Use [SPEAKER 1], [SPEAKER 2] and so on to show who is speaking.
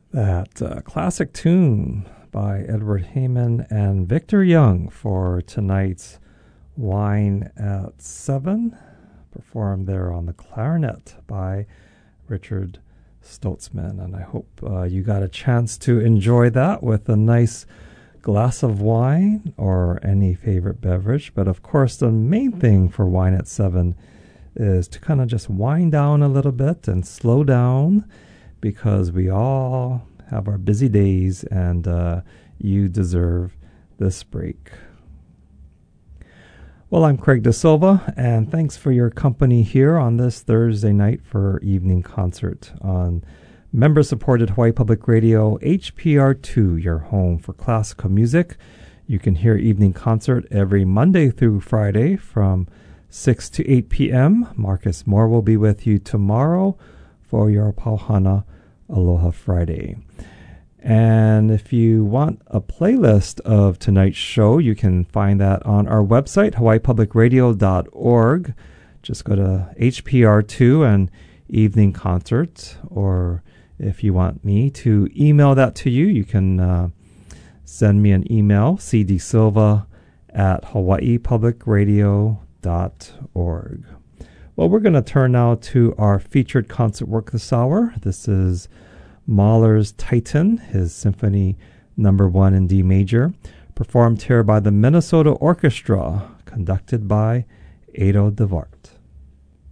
[SPEAKER 1] That classic tune by Edward Heyman and Victor Young for tonight's Wine at 7, performed there on the clarinet by Richard Stotzman. And I hope you got a chance to enjoy that with a nice glass of wine or any favorite beverage. But of course, the main thing for Wine at 7 is to kind of just wind down a little bit and slow down, because we all have our busy days, and you deserve this break. Well, I'm Craig De Silva, and thanks for your company here on this Thursday night for Evening Concert on member-supported Hawaii Public Radio, HPR2, your home for classical music. You can hear Evening Concert every Monday through Friday from 6 to 8 p.m. Marcus Moore will be with you tomorrow for your Pauhana Aloha Friday. And if you want a playlist of tonight's show, you can find that on our website, hawaiipublicradio.org. Just go to HPR2 and Evening Concert, or if you want me to email that to you, you can send me an email, cdsilva@hawaiipublicradio.org. Well, we're going to turn now to our featured concert work this hour. This is Mahler's Titan, his Symphony No. 1 in D major, performed here by the Minnesota Orchestra, conducted by Ado DeVart.